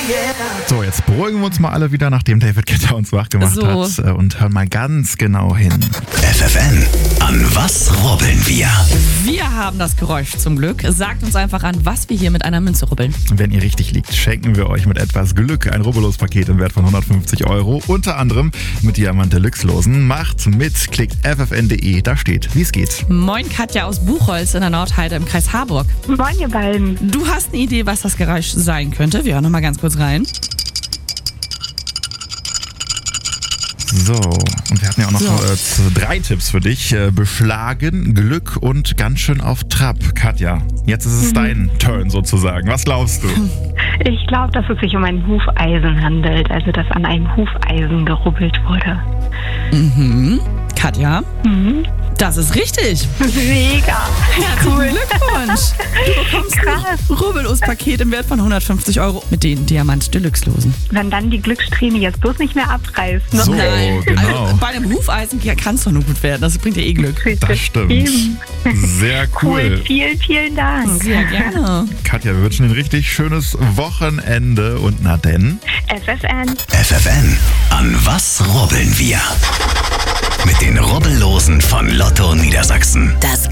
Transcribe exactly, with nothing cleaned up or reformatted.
So, jetzt beruhigen wir uns mal alle wieder, nachdem David Guetta uns wach gemacht So. hat, und hören mal ganz genau hin. F F N, an was rubbeln wir? Wir haben das Geräusch zum Glück. Sagt uns einfach an, was wir hier mit einer Münze rubbeln. Wenn ihr richtig liegt, schenken wir euch mit etwas Glück ein Rubbellos-Paket im Wert von hundertfünfzig Euro. Unter anderem mit Diamant Deluxe-Losen. Macht mit, klickt f f n punkt d e, da steht, wie es geht. Moin Katja aus Buchholz in der Nordheide im Kreis Harburg. Moin, ihr beiden. Du hast eine Idee, was das Geräusch sein könnte. Wir hören noch mal ganz kurz rein. So, und wir hatten ja auch noch So. äh, z- drei Tipps für dich. Äh, beschlagen, Glück und ganz schön auf Trab. Katja, jetzt ist es Mhm. dein Turn sozusagen. Was glaubst du? Ich glaube, dass es sich um ein Hufeisen handelt, also dass an einem Hufeisen gerubbelt wurde. Mhm. Katja, Mhm. das ist richtig. Mega. Herzlichen Glückwunsch. Du bekommst Krass. ein Rubbellos-Paket im Wert von hundertfünfzig Euro mit den Diamant Deluxe-Losen. Wenn dann die Glückssträhne jetzt bloß nicht mehr abreißt. Ne? So, Nein, genau. also bei einem Hufeisen kann es doch nur gut werden. Das bringt dir eh Glück. Das stimmt. Eben. Sehr Cool, cool. vielen, vielen Dank. Sehr gerne. Katja, wir wünschen dir ein richtig schönes Wochenende und na denn? F F N. F F N, an was rubbeln wir? Mit den Rubbellosen von Lotto Niedersachsen. Das